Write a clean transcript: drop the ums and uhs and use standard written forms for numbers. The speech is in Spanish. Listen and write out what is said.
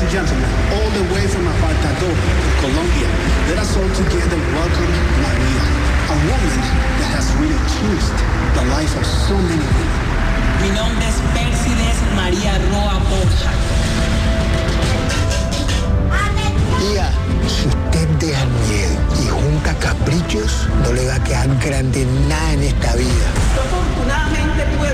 and gentlemen, all the way from Apartador, Colombia, let us all together welcome Maria, a woman that has really changed the life of so many women. Mi nombre es Persides María Roa Borja. Tía, si usted deja el miedo y junta caprichos, no le va a quedar grande nada en esta vida. Afortunadamente pude